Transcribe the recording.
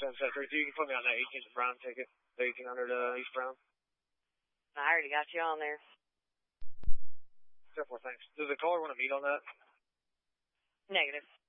732, you can put me on that 18th Brown ticket, the 1800 East Brown. I already got you on there. 4, thanks. Does the caller want to meet on that? Negative.